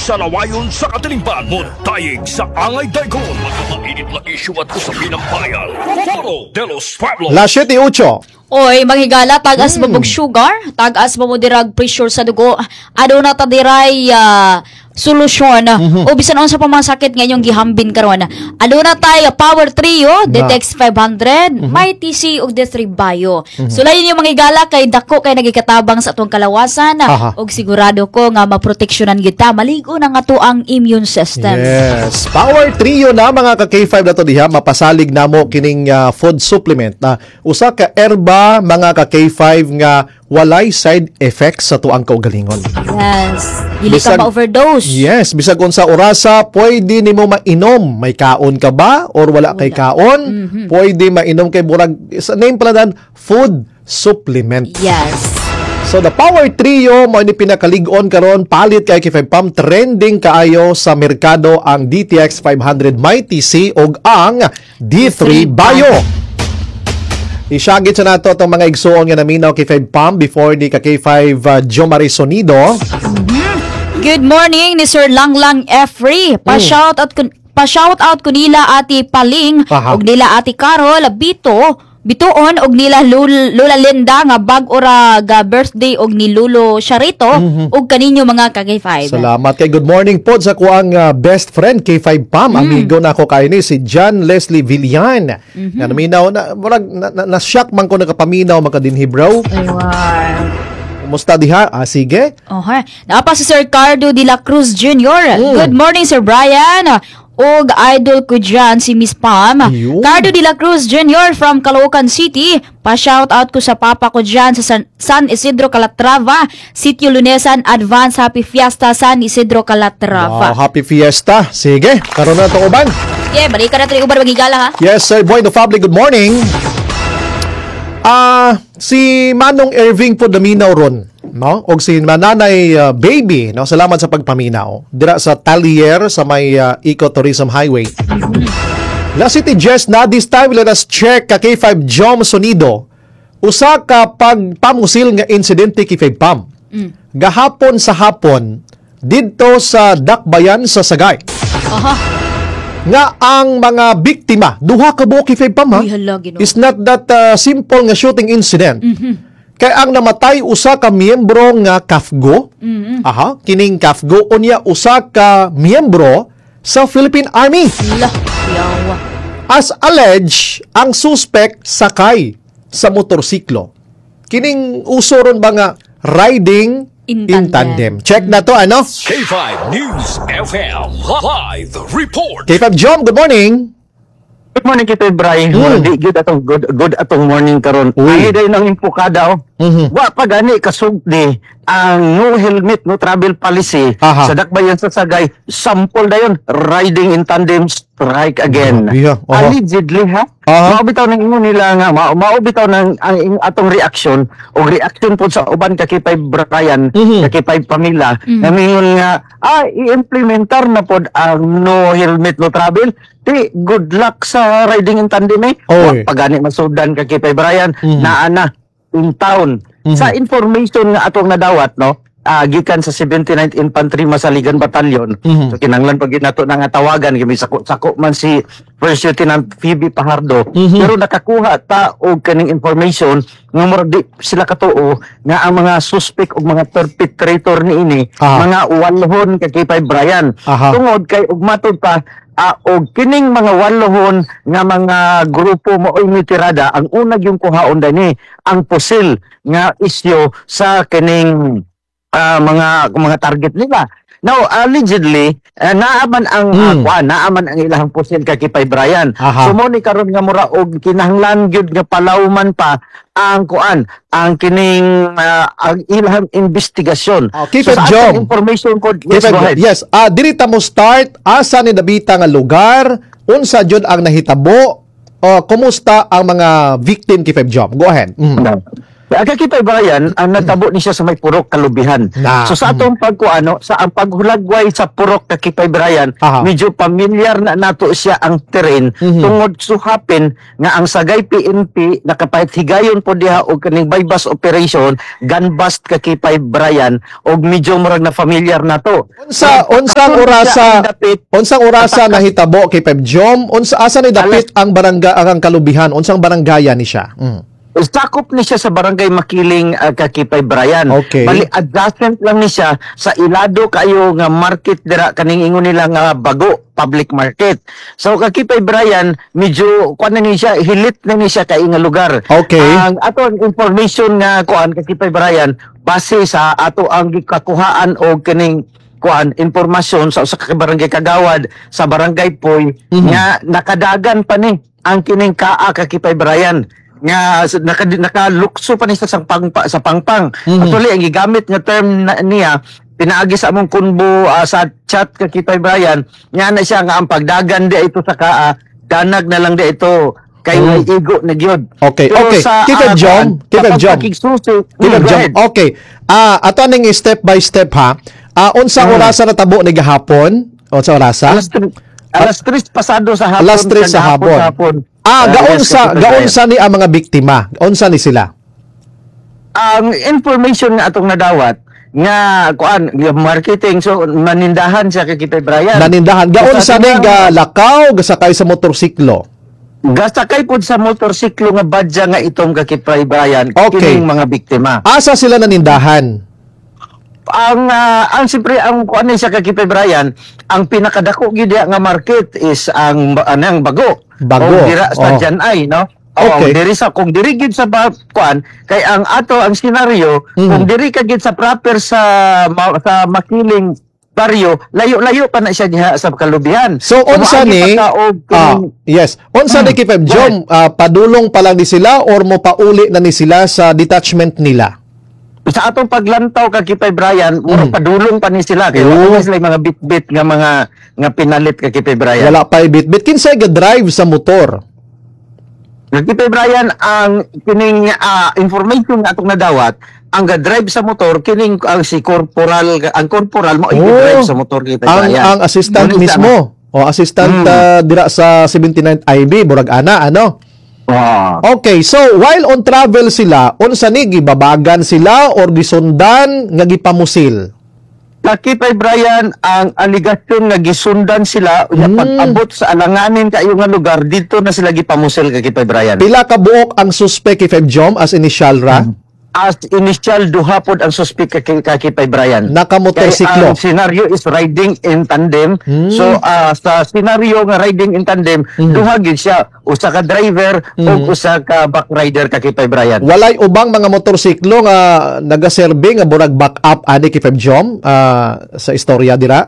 sa lawayon sa katilimpan mo tayig sa angay daykon. Mga mainit na isyu at usapin ng bayan. Foro de los Pueblos. Las 7:08. Oy, manghigala, tagas mo mong sugar, tagas mo dirag pressure sa dugo, ano na ta diray solusyon, o bisan on sa pamasakit ngayong gihambin karon. Ano na tayo, Power Trio, Detex 500, may TC og D3 Bio. So layon yung manghigala kay dako kay nagikatabang sa atong kalawasan, og sigurado ko nga maproteksyonan gyud ta, maligo na nga to ang immune system. Yes, Power Trio na mga ka K5 na to diha, mapasalig namo kining food supplement na usa ka herba mga ka K5 nga walay side effects sa tuang kaugalingon. Yes, dili ka ma-overdose. Yes, bisag unsa orasa pwede nimo mainom. May kaon ka ba or wala kay kaon? Pwede mainom kay burag sa name pala dan food supplement. Yes. So the Power Trio mo ni pinakalig-on karon, palit kay K5 Pam, trending kaayo sa merkado ang DTX 500 Mighty TC ug ang D3 Bio. Isyagit sa nato itong mga igsuon nga naminaw K5 Pam before di ka K5 Jo Marie Sonido. Good morning ni Sir Langlang Efrey. Pa-shout out ko nila ati Paling og nila ati Carol Bituon og nila Lula Linda nga bag-ora ga birthday og ni Lulo Sharito og kaninyo mga ka-K5. Salamat kay good morning po sa kuang best friend K5 Pam. Amigo na ako kay ni si John Leslie Villan. Nga naminaw na shock man ko nakapaminaw makadinhi bro. Kumusta diha? Sige. Okay. Napa si Sir Cardo de la Cruz Jr. Good morning Sir Brian. Og idol ko dyan si Miss Pam. Cardo de la Cruz Jr. from Caloocan City. Pa-shoutout ko sa papa ko dyan sa San Isidro Calatrava, Sitio Lunesan. Advance Happy Fiesta San Isidro Calatrava. Wow, Happy Fiesta. Sige, karon na itong uban. Yeah, balik ka na ito yung uban magigala ha. Yes sir, boy, no family, good morning. Si Manong Irving po daminaw ron, no? Og si Mananay Baby, no? Salamat sa pagpaminaw. Dira sa Talier sa may Ecotourism Highway. La City Jess na this time let us check ka K5 Jom Sonido. Usa ka pagpamusil nga insidente K5 Pam. Gahapon sa hapon didto sa Dakbayan sa Sagay. Nga ang mga biktima, duha ka buok K5 Pam ha? It's not that simple nga shooting incident. Kaya ang namatay usa ka miyembro nga KAFGO. Kining KAFGO unya usa ka miyembro sa Philippine Army. As alleged, ang suspect sakay sa motorsiklo. Kining uso ron ba nga riding in tandem. Check na to, ano? K5 News FM Live Report. K5 Jom, good morning. Good morning kita, Brian. Good atong morning karon. Ay day nang impukada wa pa gani kasugdi ang no helmet no travel policy sa Dakbayan sa Sagay. Sample dayon riding in tandem strike again. Allegedly ha. Maubitaw nang ingon nila nga maubitaw nang ang atong reaction o reaction po sa uban ka K5 Brian, ka K5 Pamila. Namingon nga i-implementar na pod ang no helmet no travel. Good luck sa riding in tandem pagani masudan ka K5 Brian naa na in town. Sa information nga atong nadawat no, gikan sa 79th Infantry Masaligan Battalion. So kinahanglan pag nato na nga tawagan kami sako man si First Lieutenant Phoebe Pajardo. Pero nakakuha ta og kaning information nga murag di sila katuo nga ang mga suspect ug mga perpetrator niini mga walhon ka K5 Brian. Tungod kay ug matod pa og kining mga walohon nga mga grupo mo oy mitirada ang unag yung kuhaon dani ang pusil nga isyo sa kining mga target nila. Now allegedly naaman ang ilahang pusil kay K5 Brian. Sumo ni karon nga mura og kinahanglan gyud nga palawman pa ang kining ang ilahang investigasyon. K5 Jom, information code. Yes, go ahead. Yes, dirita mo start asa ni nabita nga lugar, unsa jud ang nahitabo, kumusta ang mga victim K5 Jom. Go ahead. Kakipay Brian, ang natabo ni siya sa may purok kalubihan. So sa atong sa ang paghulagway sa purok Kakipay Brian, medyo familiar na nato siya ang terrain tungod suhapin nga ang sagay PNP nakapahit higayon po diha og kaning bypass operation gun bust Kakipay Brian og medyo murag na familiar nato. Unsang orasa nahitabo kay Pep Jom? Asa ni dapit ang barangay ang kalubihan? Unsang barangay ni siya? Sakop ni siya sa barangay Makiling Kakipay Brian. Okay. Bali adjacent lang ni siya sa ilado kayo nga market dira kaning ingon nila nga bago public market. So Kakipay Brian medyo kuan na ni siya hilit na ni siya kay nga lugar. Okay. Ang aton information nga kuan Kakipay Brian base sa ato ang gikakuhaan og kining kuan impormasyon sa usa ka barangay Kagawad sa barangay Poy nga nakadagan pa ni ang kining kaa Kakipay Brian nga nakalukso pa ni sa pangpang. Actually ang gigamit nga term niya pinaagi sa among kunbo sa chat Kakipay Brian nga na siya nga ang pagdagan di ito sa kaa danag na lang di ito kay igo na gyud. Okay. Kita Jom. Okay. Ato ning step by step ha. Unsa orasa na tabo ni gahapon? Unsa orasa? Alas 3 pasado sa hapon. Alas 3 sa hapon. Gaunsa ni ang mga biktima? Unsa ni sila? Ang information nga atong nadawat nga kuan marketing so manindahan siya kay Kakipay Brian. Nanindahan. Gaunsa ni lakaw gasakay sa motorsiklo? Gasakay pud sa motorsiklo nga badya nga itong Kakipay Brian kining mga biktima. Asa sila nanindahan? Ang siyempre ang kuan ni sa Kakipay Brian, ang pinakadako gyud nga market is ang bago. O dira sa Janay, no? Okay. Diri sa kung diri gid sa kuan kay ang senaryo kung diri ka gid sa proper sa Makiling baryo, layo-layo pa na siya diha sa kalubihan. So unsa ni unsa ni Kipep Jom, padulong pa lang ni sila or mo pauli na ni sila sa detachment nila? Sa atong paglantaw Kakipay Brian, murag padulong pa ni sila kay wala sila mga bit-bit nga pinalit Kakipay Brian. Wala pa bit-bit kinsay ga-drive sa motor. Kakipay Brian, ang kining information nga atong nadawat, ang ga-drive sa motor kining ang corporal mo i-drive sa motor Kakipay Brian. Ang assistant mismo. Assistant dira sa 79th IB burag ana ano? Okay, so while on travel sila, unsa ni gibabagan sila or gisundan nga gipamusil? Kakipay Brian, ang aligasyon nga gisundan sila pag-abot sa alanganin kayo nga lugar dito na sila gipamusil Kakipay Brian. Pila ka buok ang suspect kay Feb Jom as initial ra? As initial duha pod ang suspect Kakipay Brian. Nakamotorsiklo. Ang scenario is riding in tandem. So sa scenario nga riding in tandem, duha gid siya, usa ka driver ug usa ka back rider Kakipay Brian. Walay ubang mga motorsiklo nga nagaserbe nga burag backup ani kay Feb Jom sa istorya dira.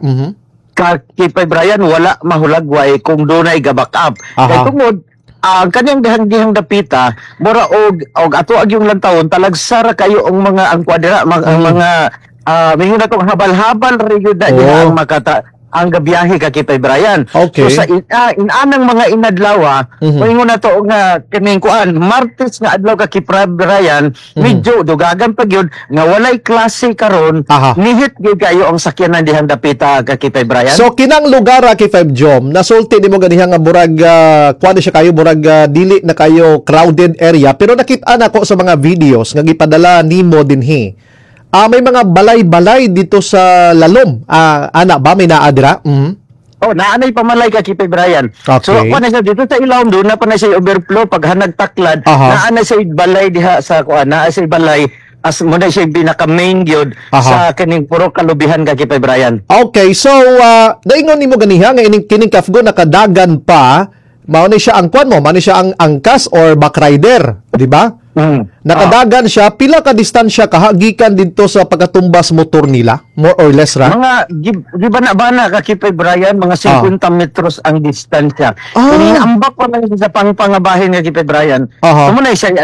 Kakipay Brian, wala mahulagway kung dunay ga backup. Kay tungod ang kanyang dihang dapita mura og ato ag yung lantawon talagsara kayo ang mga ang kwadra ang mga mingon natong habal-habal ri gyud diha ang makata ang gabiyahe Kakipay Brian. Okay. So sa inanang mga inadlaw mingon nato nga kining kuan Martes nga adlaw Kakipay Brian medyo dugagan pa gyud nga walay klase karon nihit gyud kayo ang sakyanan dihang dapita Kakipay Brian. So kinang lugar kay Feb Jom nasulti nimo ganiha nga burag kuan siya kayo burag dili na kayo crowded area pero nakita nako sa mga videos nga gipadala nimo dinhi. May mga balay-balay dito sa Lalom. Ana ba may naadra? Naanay pamalay Kakipay Brian. Okay. So ako na siya dito sa Ilawom doon na pa na siya overflow pag hanag taklad. Naanay siya balay diha sa naanay siya balay as mo na siya pinaka main gyud sa kining puro kalubihan Kakipay Brian. Okay, so daingon nimo ganiha nga kining kafgo nakadagan pa mao ni siya ang kuan mo, mao ni siya ang angkas or back rider, di ba? Nakadagan siya, pila ka distansya kahagikan dito sa pagkatumbas motor nila? More or less ra? Mga gibana-bana Kakipay Brian, mga 50 metros ang distansya. Kung ambak pa man sa pangpangabahin Kakipay Brian, muna siya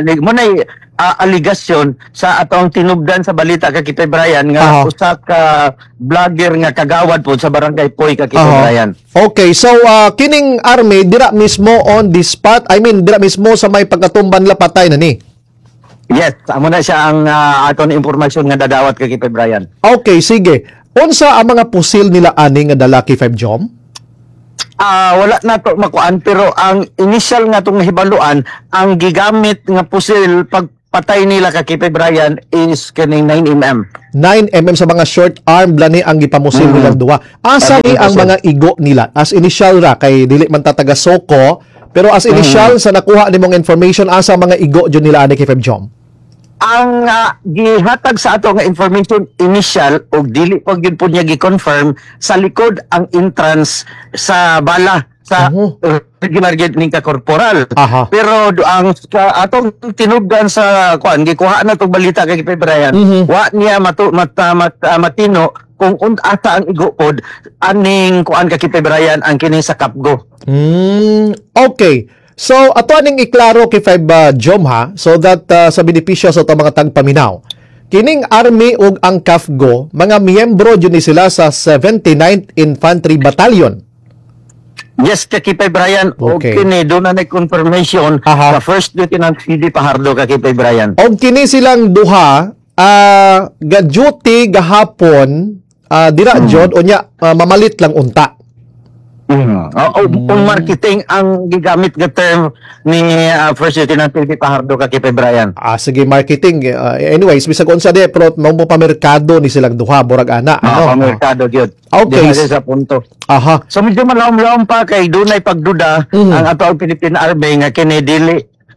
aligasyon sa atong tinubdan sa balita Kakipay Brian nga usa ka vlogger nga kagawad po sa barangay Poy Kakipay Brian. Okay, so kining army dira mismo on the spot, I mean dira mismo sa may pagkatumban lapatay na ni. Yes, amo na siya ang aton impormasyon nga dadawat kay Kay Brian. Okay, sige. Unsa ang mga pusil nila ani nga dala kay 5 Jom? Wala na to makuan, pero ang initial nga tong nahibaluan, ang gigamit nga pusil pagpatay nila kay Kay Brian is kining 9mm. 9mm sa mga short arm lani ang gipamusil nilang duha. Asa ni ang mga igo nila? As initial ra kay dili man ta taga Soko, pero as initial sa nakuha nimong information asa mga igo jud nila ani kay 5 Jom? Ang gihatag sa ato nga information initial og dili pag yun po niya gi-confirm sa likod ang entrance sa bala sa regular gate ning ka-corporal. Aha. Pero ang atong tinubdan sa kuan gikuha na tong balita kay Brian, wa niya matino kung asa ang igupod aning kuan kay Brian ang kini sa Kapgo. Okay. So, ato aning iklaro kay 5 Jom ha, so that sa benepisyo sa mga tagpaminaw. Kining Army ug ang KAFGO, mga miyembro jud ni sila sa 79th Infantry Battalion. Yes, kay Brian, Okay. kini doon na confirmation Aha. sa First Lieutenant CD Pajardo kay Brian. Og kini silang duha ga-duty gahapon dira jud unya mamalit lang unta. Kung marketing ang gigamit nga term ni First Lieutenant CD Pajardo kay Brian. Sige, marketing. Anyways, bisag unsa di pero mao pa merkado ni silang duha burag ana. Pamerkado gyud. Okay. Di sa punto. Aha. So medyo malawom-lawom pa kay dunay pagduda ang ato ang Philippine Army nga kini dili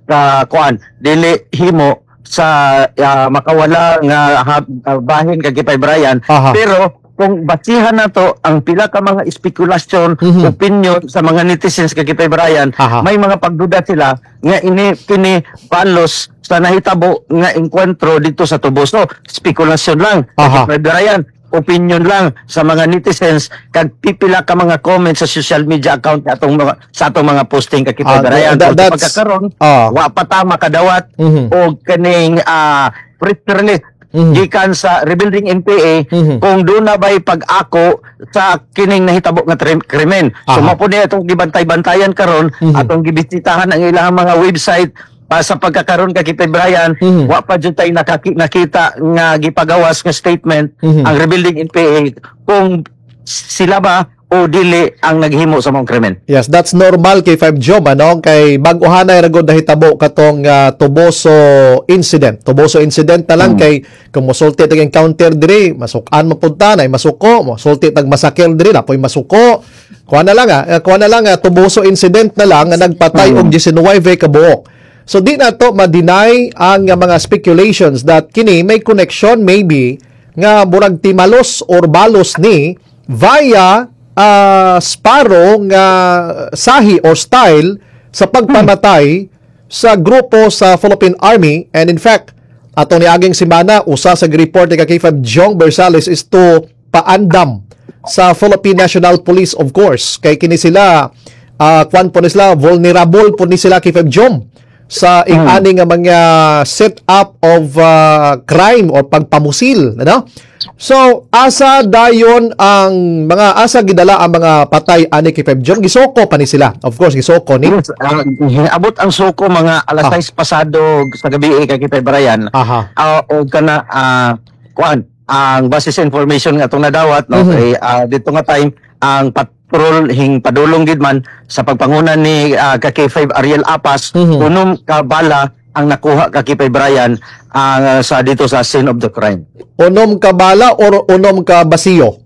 dili himo sa makawala nga bahin kay Brian. Aha. Pero kung basihan na to ang pila ka mga espekulasyon, opinion sa mga netizens kay Brian, Aha. may mga pagduda sila nga kini palos sa nahitabo nga enkwentro dito sa Tubos. So, spekulasyon lang Aha. kay Brian, opinion lang sa mga netizens kag pipila ka mga comments sa social media account sa atong mga posting kay Brian. that's- Pagkakaroon, Ah. wa pa ta makadawat og kaning press release gikan sa Rebuilding NPA kung doon na ba'y pag-ako sa kining nahitabo nga krimen. So Aha. mapo niya itong gibantay-bantayan karon atong gibisitahan ang ilang mga website sa pagkakaroon kay Brian, wa pa jud tay nakita nga gipagawas nga statement ang Rebuilding NPA kung sila ba o dili ang naghimo sa mga krimen. Yes, that's normal kay 5 Jom, ano? Kay baguhanay ra gud nahitabo katong Tuboso incident. Tuboso incident na lang kay kung mosulti tag encounter diri, masukan mo punta na masuko, mosulti tag masakil diri na poy masuko. Kuha na lang Tuboso incident na lang nga nagpatay og 19 ka buok. So di na to ma-deny ang mga speculations that kini may connection maybe nga murag timalos or balos ni via Sparrow nga sahi or style sa pagpamatay sa grupo sa Philippine Army. And in fact, atong niaging simana usa sa report ni kay 5 Jong Bersales is to paandam sa Philippine National Police, of course, kay kini sila kwan po ni sila vulnerable po ni sila kay 5 Jong sa ingani nga mga set up of crime or pagpamusil, ano? So, asa dayon ang mga asa gidala ang mga patay ani kay 5 Jom? Gisoko pa ni sila. Of course, gisoko ni. Yes, abot ang suko mga alas 6 pasado sa gabi kay Brian. Aha. O kana ang basis information nga itong nadawat no kay dito nga time ang patrol padulong gid man sa pagpangunan ni K5 Ariel Apas, unom ka bala ang nakuha kay Brian sa dito sa scene of the crime. Unom ka bala or unom ka basiyo?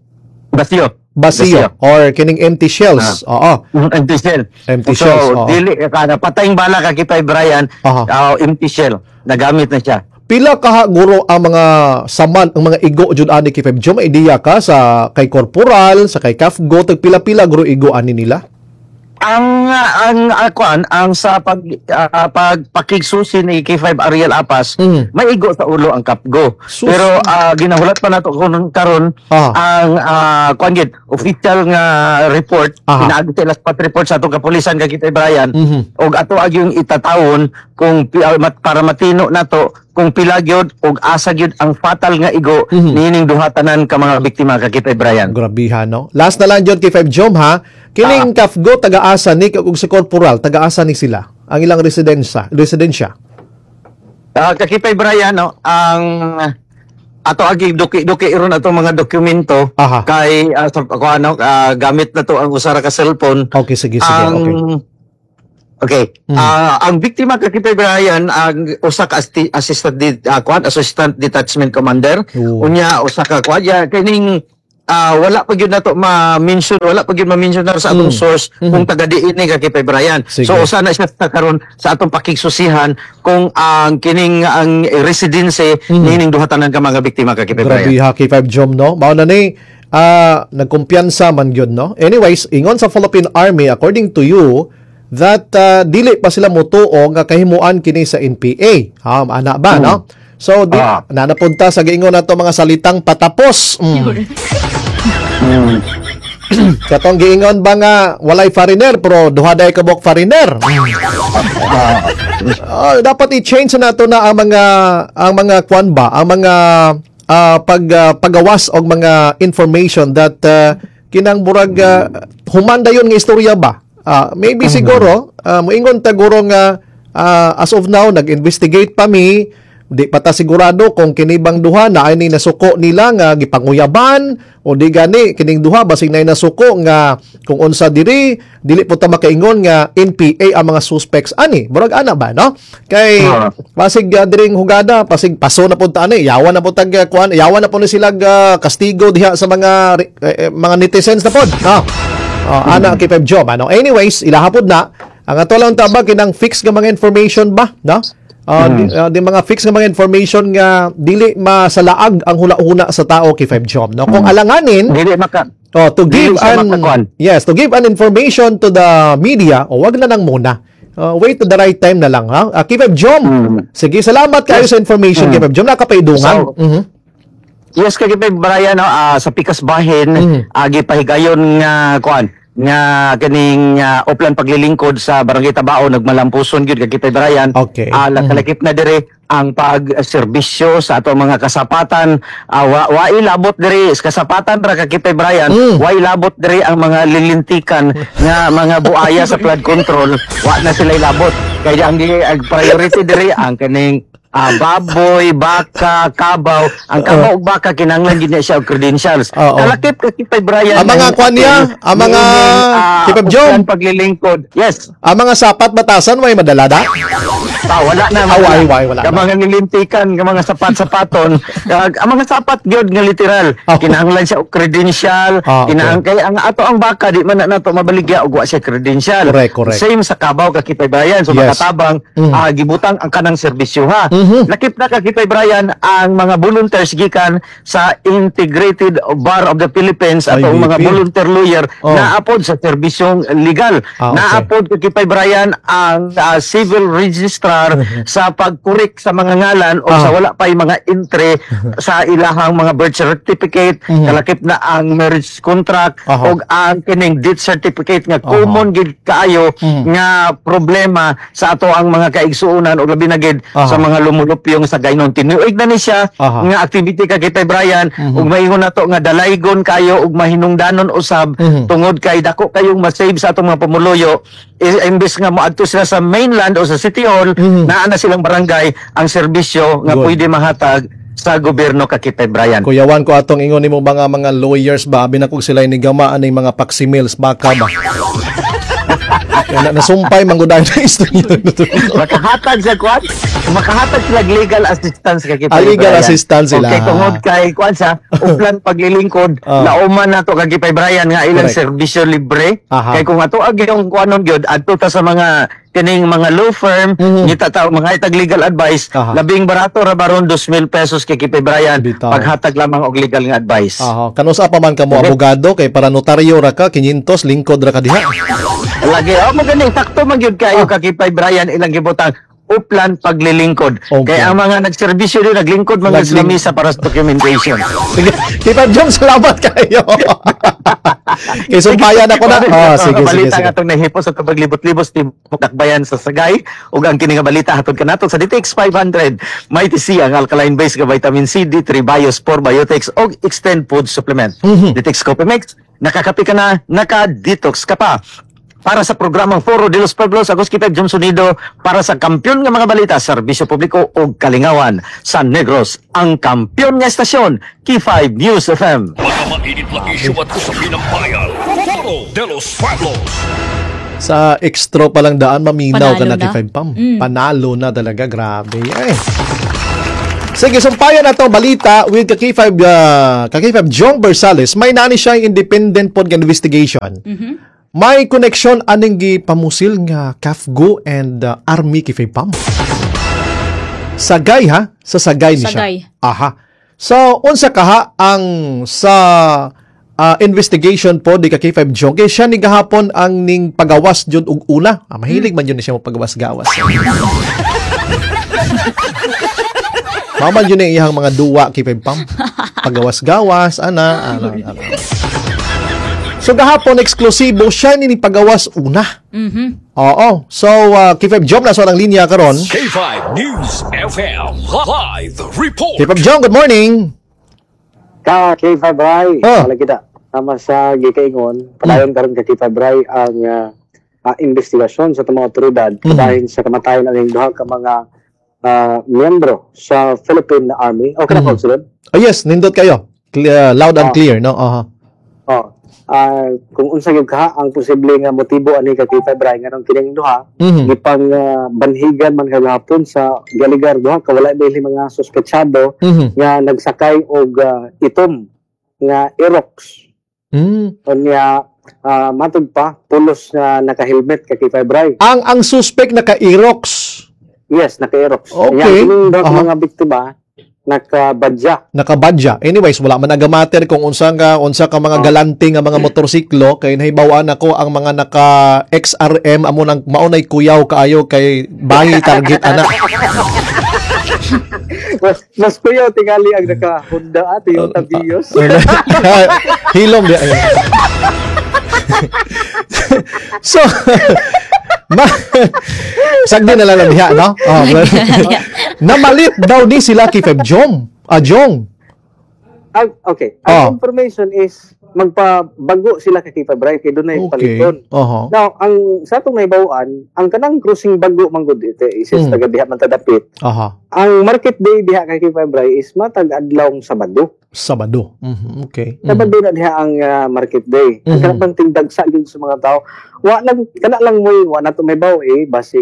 Basiyo or kining empty shells. Oo. Empty shell. Empty so, shells, oo. dili patayng bala kay Brian, empty shell nagamit na siya. Pila ka guro ang mga saman, ang mga igo jud ani kay 5 Jom? May ideya ka sa kay corporal, sa kay KAFGO, tag pila-pila guro igo ani nila? Ang sa pagpakigsusi ni K5 Ariel Apas, may igo sa ulo ang KAFGO. Sus. Pero ginahulat pa nato karon ang official nga report, pinaagi sila sa report sa atong kapulisan kay Brian, og ato yung itatawon kung para matino nato kung pila gyud og asa gyud ang fatal nga igo nining duha tanan ka mga biktima kay Brian. Grabihan, no? Last na lang jud kay 5 Jom, ha? Kining KAFGO taga-asa ni kag si corporal taga-asa ni sila ang ilang residensya. Kakipay Brian, no, ang ato agi duki iron ato mga dokumento Aha. kay gamit na to ang usara ka cellphone. Okay, sige, Okay. Ang biktima kakipay Brian ang usa ka assistant detachment commander. Oo. Unya usa ka kining wala pa gyud nato ma-mention na sa atong source kung taga diin ni kakipay Brian. Sige. So usa na siya karon sa atong pakigsusihan kung ang kining ang residency nining duha tanan ka mga biktima kakipay Brian. Grabe ha, K5 Jom, no? Mao na ni, nagkumpiyansa man yun, no? Anyways, ingon sa Philippine Army, according to you, that dili pa sila mutuo nga kahimuan kini sa NPA. Ana ba, no? So, nanapunta sa giingon nato mga salitang patapos. Katong giingon ba nga walay foreigner pero duha day kabok foreigner. Dapat i-change na nato na ang mga kwan ba, ang mga pagawas og mga information that kinang burag humanda yon nga istorya ba. Maybe siguro moingon ta guro nga as of now nag-investigate pa mi, di pa ta sigurado kung kinibang duha na ay ni nasuko nila nga gipanguyaban o di gani kining duha basig na nasuko nga kung unsa dili po ta makaingon nga NPA ang mga suspects ani burag ana ba, no? Kay basig diring hugada pasig paso na pud ta ani yawan na pud tag kuan yawan na pud ni sila kastigo diha sa mga netizens na pod, no? Ana K5 Job, ano? Anyways, ilahapod na ang ato lang tabag kinang fix nga mga information ba, no? Di mga fix nga mga information nga dili masalaag ang hula-huna sa tao K5 Job, no? Kung alanganin Dili maka to give to give an information to the media, wag na nang muna. Wait to the right time na lang, ha? K5 Job. Sige, salamat kayo sa information K5 Job, nakapaidungan. Yes, kakipay Brian, no, sa pikas bahin, gipahigayon nga nga kaning uplan paglilingkod sa Barangay Tabao nagmalampuson gyud kakipay Brian. Okay. Kalakip na dire ang pagserbisyo sa ato mga kasapatan. Wa ilabot dire kasapatan ra kakipay Brian. Wa ilabot dire ang mga lilintikan nga mga buaya sa flood control. Wa na sila ilabot. Kaya ang priority dire ang kaning baboy, baka, kabaw. Ang kabaw ug baka kinahanglan gid niya siya og credentials. Kalakip kakipay Brian. Ang mga kwan niya, ang mga K5 Job, paglilingkod. Yes. ang mga sapat batasan way madalada. Wala na. Wala Ang mga nilintikan, ang mga sapat-sapaton, ang mga sapat gyud nga literal. Kinahanglan siya og credential, kay ang ato ang baka di man nato mabaligya og wa siya credential. Correct. Same sa kabaw kakipay Brian, so Yes. makatabang gibutang ang kanang serbisyo ha. Lakip na kakipay Brian ang mga volunteers gikan sa Integrated Bar of the Philippines atong mga IBP. volunteer lawyer naapod sa serbisyong legal. Okay. Naapod kakipay Brian ang civil registrar sa pagkurik sa mga ngalan o sa wala pa'y mga entry sa ilahang mga birth certificate, kalakip na ang marriage contract o ang kining death certificate nga common gid kaayo nga problema sa ato ang mga kaigsuonan o labi na gid sa mga lumulupyong sa gaynon. Tinuig na ni siya nga activity kakipay Brian ug maingon nato nga dalaygon kayo ug mahinungdanon usab tungod kay dako kayong ma-save sa atong mga pamuluyo. Imbes nga moadto sila sa mainland o sa City Hall, naa na silang barangay ang serbisyo nga pwede mahatag sa gobyerno kakipay Brian. Kuyawan ko atong ingon nimo mga lawyers ba abi na kog sila nigamaan ning mga paximils baka ba. Nasumpay mangguday na istorya. Makahatag sa kwan, makahatag sila legal assistance kakipay Legal Brian. assistance sila. Okay, tungod kay kwan sa uplan paglilingkod, nauman na to kakipay Brian nga ilang Correct. serbisyo libre. Aha. Kay kung ato ag yung kwanon gyud adto ta sa mga kining mga law firm, ngita ta mga itag legal advice, labing barato ra baron 2,000 pesos kakipay Brian Bitaw. paghatag lamang og legal nga advice. Kanusa pa man ka mo abogado kay para notaryo ra ka 500 lingkod ra ka diha. Lagi, magaling, sakto magyud kayo kakipay Brian ilang gibutang uplan paglilingkod. Okay. Kaya ang mga nagserbisyo din naglingkod mga islamisa para sa documentation. Sige, K5 Job, salamat kayo. Kay sumpayan ako na. Sige. Balita nga itong nahipos sa paglibot-libos ni Dakbayan sa Sagay ug ang kining nga balita hatod kanato sa DTX 500 may TC ang alkaline base nga vitamin C, D3, Bios, Biotics ug Extend Food Supplement. DTX Coffee Mix, nakakapi ka na, naka-detox ka pa. para sa programang Foro de los Pueblos. Ako si Kipeg Jom Sunido para sa kampyon nga mga balita, serbisyo publiko o kalingawan sa Negros. Ang kampyon nga estasyon, K5 News FM. Mga mainit na isyu at usapin ng bayan. Foro de los Pueblos. Sa extra pa lang daan, maminaw ka Panalo na na. K5 Pam. Panalo na talaga, grabe. Ay. Sige, sumpayan na itong balita with K5 Jong Bersales. May nani siya independent pod investigation. May connection aning pamusil nga CAFGO and Army K5 Pam. Sagay ha? Sa Sagay ni siya. Sagay. Aha. So, unsa kaha ang sa investigation po di K5 Jong. Kaya siya ni gahapon ang ning pagawas jud og una. Mahilig man yun siya mo pagawas-gawas. Maman yun yung iyang mga duwa K5 Pam. Pagawas-gawas, ana. So gahapon eksklusibo siya ni pagawas una. Oo. So K5 Jom na so ang linya karon. K5 News FM Live Report. K5 Jom, good morning. K5 Bray, Oh. wala kita. Tama sa gikaingon, padayon karon ka K5 Bray ang investigasyon sa mga otoridad dahil sa kamatayon ng duha ka mga miyembro sa Philippine Army. Okay na po, sunod? Oh yes, nindot kayo. Loud and clear, no? Kung unsa gyud ka ang posible nga motibo ani ka K5 Bray nga nang kining duha, gipang banhigan man kagahapon sa Galigar duha ka wala dili mga suspetsado nga nagsakay og itom nga Aerox. Unya matod pa pulos nga naka-helmet ka K5 Bray. Ang suspect naka-Aerox. Yes, naka-Aerox. Okay. Yung mga biktima naka-badja. Nakabadya. Anyways, wala man nagamater kung unsa ka mga galante nga mga motorsiklo kay nahibawaan ako ang mga naka XRM amo nang maunay kuyaw kaayo kay bahi target ana. Mas kuya tingali ang naka-Honda at yung Vios. Hilom di ayun. So sagdi na lang diha, no? Namalit daw ni sila K5 Jom. Jong. Okay. Ang information is magpabago sila kay K5 Bray kay dunay paliton. Now, ang sa atong naibawaan, ang kanang cruising bago manggod ite is taga diha man tadapit. Ang market day diha kay K5 Bray is matag adlawng Sabado. Okay. Sabado na diha ang market day. Ang kanang tingdagsa gyud sa mga tao. Wa lang mo wa na to may baw basig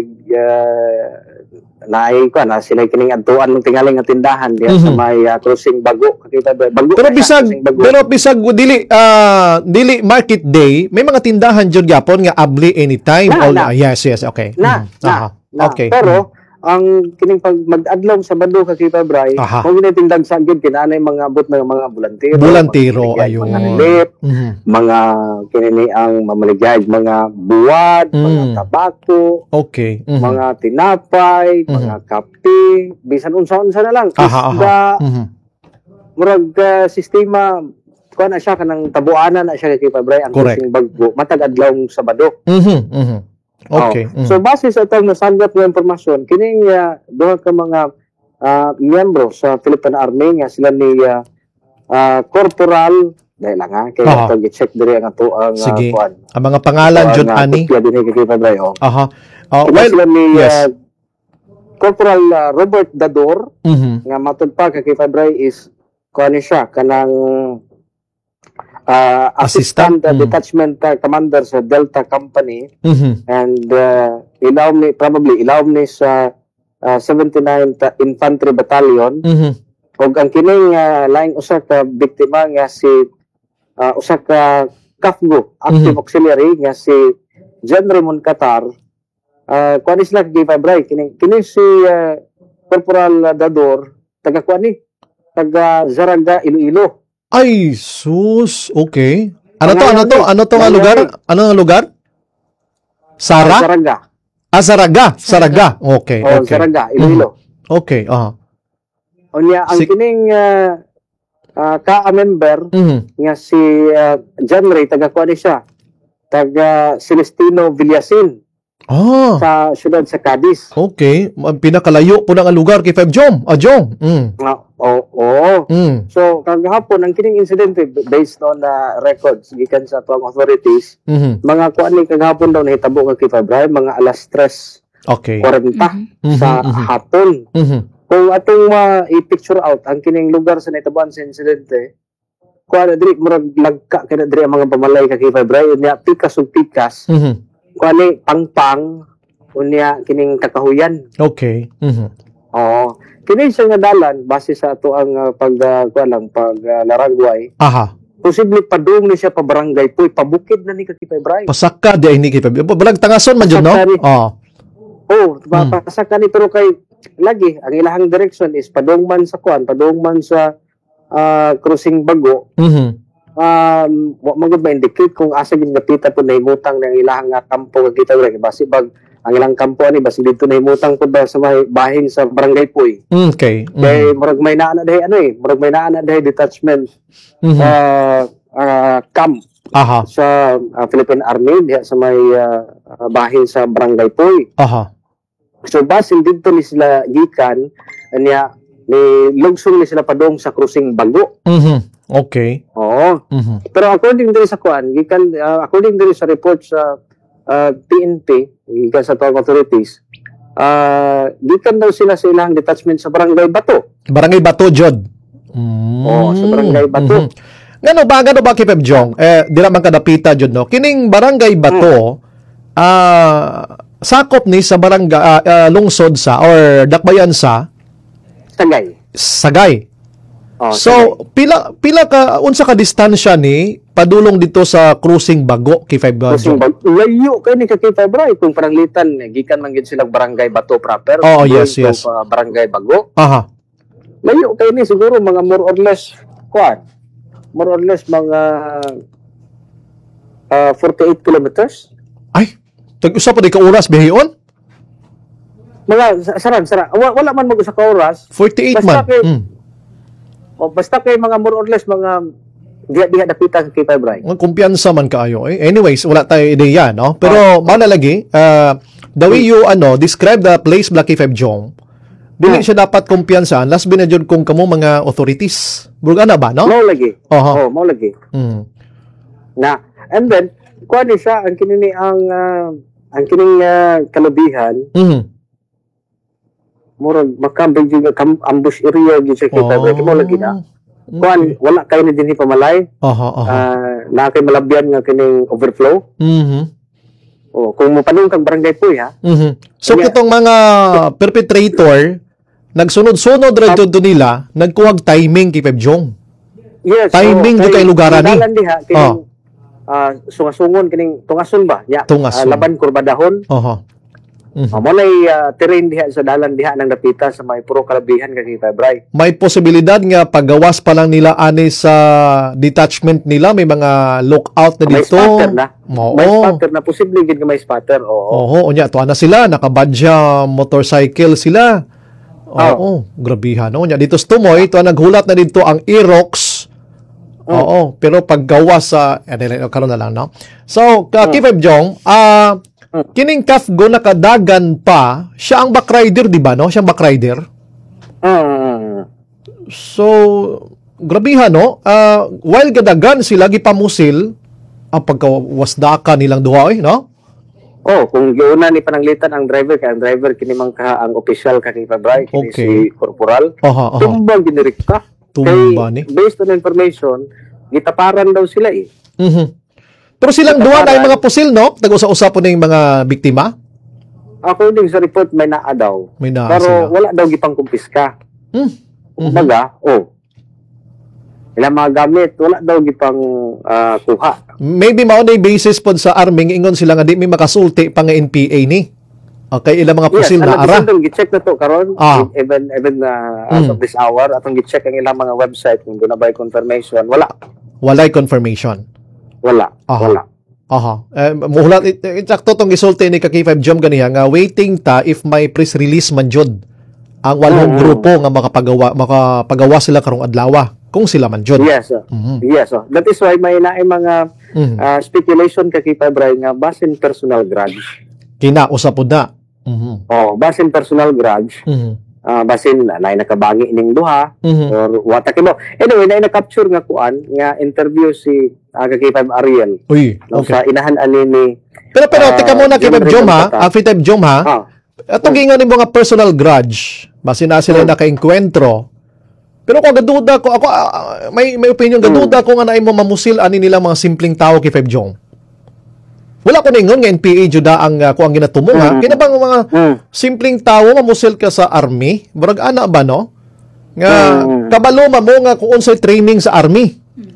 naay ko na sila kining adtuan ng tingaling nga tindahan diha sa may cruising bago K5 Bray. Bago pero bisag dili market day, may mga tindahan jud gyapon nga abli anytime. Yes, okay. Okay. Pero ang kining pag mag-adlaw Sabado ka K5 Bray, kung ginitindag sa gyud kinanay mga abot ng mga volunteero ayun. Mga relief, mga kinini ang mamaligay, mga buwad, mga tabako, mga tinapay, mga kape, bisan unsa-unsa na lang. Murag sistema kuan na siya kanang tabuanan na siya kay K5 Bray ang kusing bagbo matag adlawng Sabado. Okay. So base sa atong nasanggap nga impormasyon, kining duha ka mga miyembro sa Philippine Army nga sila ni Corporal dahil lang kay ito gi-check diri ang ato ang kuan. Ang mga pangalan jud ani. Dinhi kay K5 Bray. Well, sila ni Corporal Robert Dador nga matud pa kay K5 Bray is kuan siya kanang assistant detachment commander sa Delta Company and ilawom ni sa 79th Infantry Battalion ug ang kining laing usa ka biktima nga si usa ka CAFGO active auxiliary nga si John Raymond Qatar kuan sila K5 Bray kini si Corporal Dador taga taga Zaraga Iloilo. Ay, sus. Okay. Ano to nga lugar? Ano nga lugar? Zaraga. Zaraga. Okay. Zaraga, Iloilo. Okay, Unya ang kining ka-member nga si John Ray taga kuan siya. Taga Celestino Villasin. Ah, sa syudad sa Cadiz. okay. Pinakalayo po na nga lugar kay Feb Jom. Jom. Oo. Mm. So kagahapon ang kining insidente based on records gikan sa tuang authorities, Mhm. mga kuan ni kagahapon daw nahitabo kay February mga alas 3:40 Okay. sa hapon. Mhm. Kung atong i-picture out ang kining lugar sa nahitabuan sa insidente, kuan diri murag lagka kada diri ang mga pamalay kay February unya pikas ug pikas. Mhm. Kuan ni pangpang unya kining kakahuyan. Okay. Mhm. Oo. Kini siya nga dalan base sa ato ang laragway. Aha. Posible padung ni siya pa barangay puy pabukid na ni kay February. Pasaka di ay ni kay Feb. Balag tangason man jud no? Pasaka ni. Oh. Oh, pasaka ni pero kay lagi ang ilahang direction is padungman sa padungman sa crossing Bago. Mhm. Wa magud ma-indicate kung asa gid napita po nahimutang ng ilahang kampo kay kita rin basi bag ang ilang kampo ani basi dito nahimutang pud ba sa may bahin sa barangay puy. Okay. Kay murag may naa na dahi murag may naa na dahi detachment Mhm. camp Aha. sa Philippine Army diha sa may bahin sa barangay puy. Aha. So basin dito ni sila gikan niya ni lugsong ni sila padong sa crossing Bago. Mhm. Okay. Oo. Mhm. Pero according diri sa kuan, gikan according diri sa report sa PNP, gikan sa tuang authorities, gikan daw sila sa ilang detachment sa Barangay Bato. Barangay Bato jud. Oo, sa Barangay Bato. Ngano ba kay Pep Jong? Dira man kadapita jud no. Kining Barangay Bato sakop ni sa barangay lungsod sa or dakbayan sa Sagay. Sagay. Oh, So Sagay. pila ka unsa ka distansya ni padulong dito sa crossing Bago kay Pep Crossing Jong? Bago. Layo kay ni kay February kung paranglitan gikan man gid silang Barangay Bato proper. Oo, going yes, to, yes. Barangay Bago. Aha. Layo kay ni siguro mga more or less kuan. More or less mga 48 kilometers. Ay, tag-usa pa di ka oras bihiyon? Mga sara. Wala man mag-usa ka oras. 48 Basta man. kay- Mm. O basta kay mga more or less mga diha napita kay February. Ang kumpiyansa man kaayo. Anyways, wala tayo ideya, no? Pero manalagi, the way you describe the place Blacky Feb Jong, dili siya dapat kumpiyansa unless binadyon kung kamo mga authorities. Burga na ba, no? Mao lagi. Aha. Oh, mao lagi. Mm. Na and then kuan ni siya ang kinini ang kining kalabihan Mhm. murag makambig yung ambush area gyud siya kay February. Mao lagi na. Kuan wala kay ni dinhi pamalay. Aha, aha. Na kay malabyan nga kining overflow. Mhm. O kung mopanong kag barangay puy ha. Mhm. So Yeah. kitong mga perpetrator nagsunod-sunod ra jud nila, nagkuwag timing kay Feb Jong. Yes. Timing gyud kay lugaran ni. Dalan diha kining sungasungon kining tungason ba? Ya. Tungason. Laban kurbadahon. Aha. Mo nay terrain diha sa dalan diha nang napita sa may puro kalabihan kay February. May posibilidad nga paggawas pa lang nila ani sa detachment nila, may mga lookout na May dito. spotter na. Oo. May spotter na posible gid nga may spotter. Oo. Oo, unya tuwa na sila, nakabadya motorcycle sila. Oo, grabihan. Unya dito sa Tumoy, tuwa naghulat na dito ang Aerox. Oo, pero paggawas sa karon na lang, no. So, Kifeb Jong, kining Kafgo nakadagan pa, siya ang backrider, di ba, no? Siya ang backrider. So, grabihan, no? While gadagan sila gipamusil, ang pagkawasdaka nilang duha, no? Kung giuna ni pananglitan ang driver kay ang driver kini man ka ang official kay February kini Okay. si corporal. Aha. Tumbang ginirikta. Tumba ni. Based on information, gitaparan daw sila eh. Mhm. Pero silang duha na yung mga pusil, no? Tag-usa-usa po na yung mga biktima. According sa report, may naa daw. May naa Pero sila. wala daw gipang kumpiska. Kumbaga, ilang mga gamit, wala daw gipang kuha. Maybe mao na yung basis po sa arming, ingon sila nga di may makasulti pa nga NPA ni. Okay, ilang mga pusil na ara. Yes, gi-check na to karon. Even out of this hour, atong gi-check ang ilang mga website kung doon na ba confirmation. Wala. Walay confirmation. Wala. Aha. Wala. Aha. Muhulat, insakto tong gisulti ni Kaki 5 Jom ganiya nga waiting ta if may press release man jud ang walong grupo nga makapagawa sila karong adlaw kung sila man jud. Yes. Yes. That is why may naay mga speculation kay February nga basin personal grudge. Kinausap po na. Mhm. Oh, basin personal grudge. Mhm. Basin na nakabangi ning duha Mhm. or wata kimo. Anyway, na-capture nga kuan nga interview si Kay5 Ariel Uy, no, okay. sa inahan ani ni Pero teka muna kay John Jom ha, Rigon after type Jom ha. Ah, Atong gingan ni mga personal grudge, basi na sila nakaengkwentro. Pero kung gaduda ko ako may opinion gaduda ko nga naay mo mamusil ani nila mga simpleng tao kay 5 Jom. Wala ko ningon nga NPA juda ang ko ang ginatumong ha. Kinabang mga simpleng tao mamusil ka sa army, murag ana ba no? Nga kabalo mo nga kung unsay training sa army.